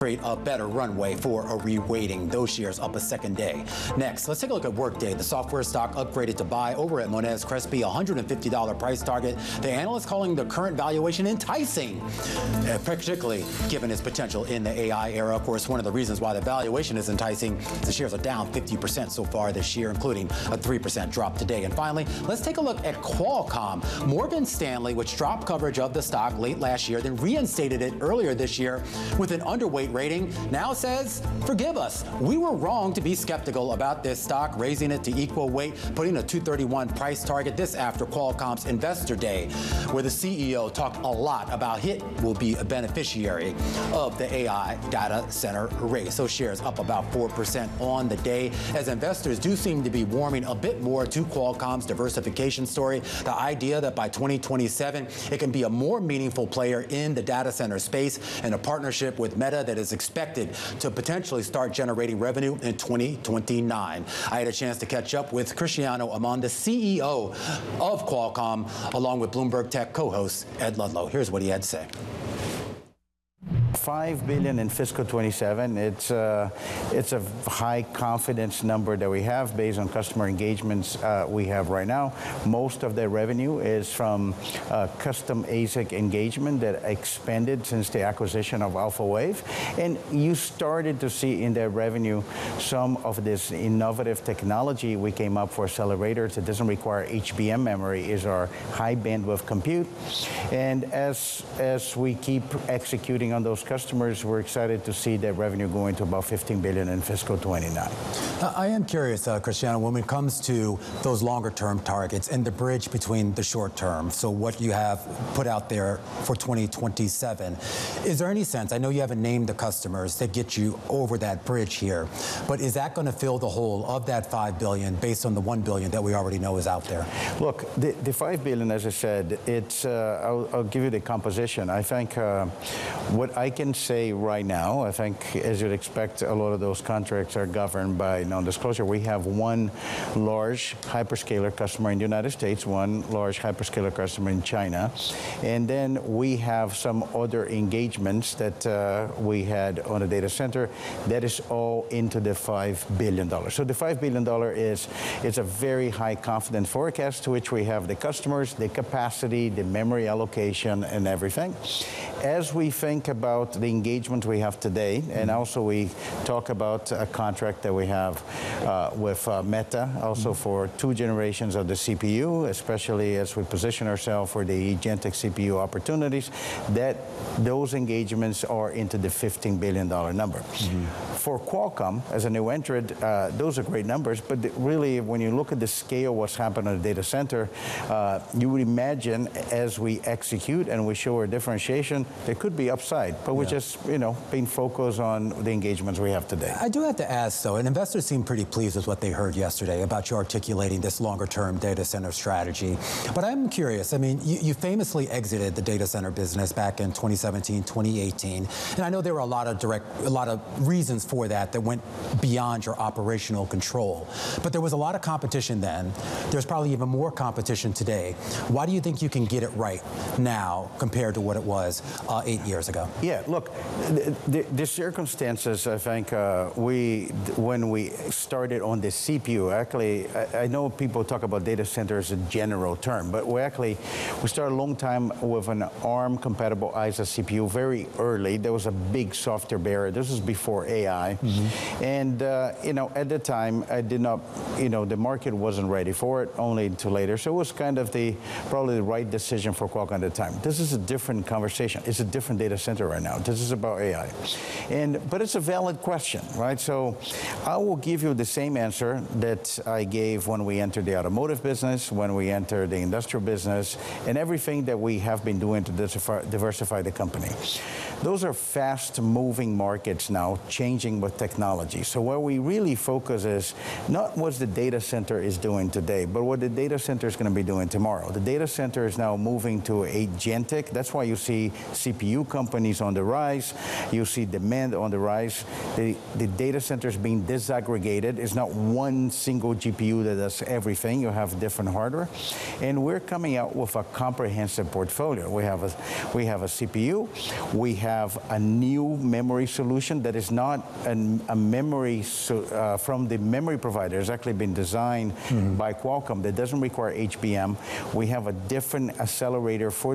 create a better runway for a re-weighting. Those shares up a second day. Next, let's take a look at Workday. The software stock upgraded to buy over at Monnez Crespi, $150 price target. The analyst calling the current valuation enticing, particularly given its potential in the AI era. Of course, one of the reasons why the valuation is enticing, the shares are down 50% so far this year, including a 3% drop today. And finally, let's take a look at Qualcomm. Morgan Stanley, which dropped coverage of the stock late last year, then reinstated it earlier this year with an underweight rating, now says, forgive us, we were wrong to be skeptical about this stock, raising it to equal weight, putting a 231 price target. This after Qualcomm's Investor Day, where the CEO talked a lot about it will be a beneficiary of the AI data center race. So shares up about 4% on the day, as investors do seem to be warming a bit more to Qualcomm's diversification story. The idea that by 2027, it can be a more meaningful player in the data center space, and a partnership with Meta that is expected to potentially start generating revenue in 2029. I had a chance to catch up with Cristiano Amon, the CEO of Qualcomm, along with Bloomberg Tech co-host Ed Ludlow. Here's what he had to say. $5 billion in fiscal 27. It's a high confidence number that we have based on customer engagements we have right now. Most of the revenue is from custom ASIC engagement that expanded since the acquisition of Alphawave. And you started to see in their revenue some of this innovative technology we came up for accelerators that doesn't require HBM memory, is our high bandwidth compute. And as we keep executing on those customers, we're excited to see that revenue going to about $15 billion in fiscal 29. I am curious, Cristiano, when it comes to those longer-term targets and the bridge between the short term, so what you have put out there for 2027, is there any sense, I know you haven't named the customers that get you over that bridge here, but is that going to fill the hole of that $5 billion based on the $1 billion that we already know is out there? Look, the $5 billion, as I said, it's, I'll give you the composition. I think what I can say right now, I think, as you'd expect, a lot of those contracts are governed by non-disclosure. We have one large hyperscaler customer in the United States, one large hyperscaler customer in China, and then we have some other engagements that we had on a data center that is all into the $5 billion. So the $5 billion is a very high confidence forecast to which we have the customers, the capacity, the memory allocation, and everything. As we think about the engagement we have today, and also we talk about a contract that we have with Meta, also for 2 generations of the CPU, especially as we position ourselves for the agentic CPU opportunities, that those engagements are into the $15 billion number. For Qualcomm, as a new entrant, those are great numbers, but really, when you look at the scale of what's happened in the data center, you would imagine as we execute and we show our differentiation, there could be upside, but we're just, being focused on the engagements we have today. I do have to ask, though, and investors seem pretty pleased with what they heard yesterday about you articulating this longer-term data center strategy. But I'm curious, I mean, you famously exited the data center business back in 2017, 2018, and I know there were a lot of reasons for that went beyond your operational control. But there was a lot of competition then. There's probably even more competition today. Why do you think you can get it right now compared to what it was 8 years ago? Yeah, look, the circumstances, I think, when we started on the CPU, actually, I know people talk about data centers as a general term, but we started a long time with an ARM-compatible ISA CPU very early. There was a big software barrier. This was before AI. And, at the time, I did not, the market wasn't ready for it, only until later. So it was kind of probably the right decision for Qualcomm at the time. This is a different conversation. It's a different data center right now. This is about AI. But it's a valid question, right? So I will give you the same answer that I gave when we entered the automotive business, when we entered the industrial business, and everything that we have been doing to diversify the company. Those are fast-moving markets now, changing with technology. So where we really focus is not what the data center is doing today, but what the data center is going to be doing tomorrow. The data center is now moving to agentic. That's why you see CPU companies on the rise. You see demand on the rise. The data centers being disaggregated. It's not one single GPU that does everything. You have different hardware. And we're coming out with a comprehensive portfolio. We have a CPU. We have a new memory solution that is not a memory from the memory provider. It's actually been designed by Qualcomm that doesn't require HBM. We have a different accelerator for